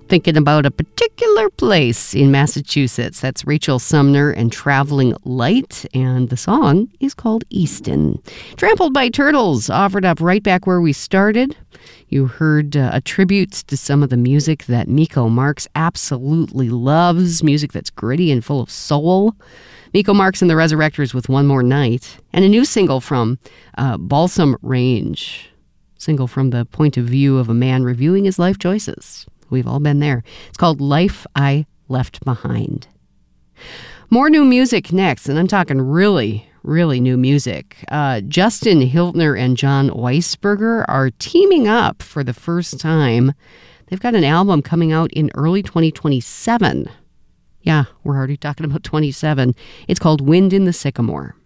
Thinking about a particular place in Massachusetts. That's Rachel Sumner and Traveling Light, and the song is called Easton. Trampled by Turtles, offered up right back where we started. You heard a tribute to some of the music that Miko Marks absolutely loves, music that's gritty and full of soul. Miko Marks and the Resurrectors with One More Night, and a new single from Balsam Range, single from the point of view of a man reviewing his life choices. We've all been there. It's called Life I Left Behind. More new music next, and I'm talking really new music. Justin Hiltner and John Weisberger are teaming up for the first time. They've got an album coming out in early 2027. Yeah, we're already talking about 27. It's called Wind in the Sycamore.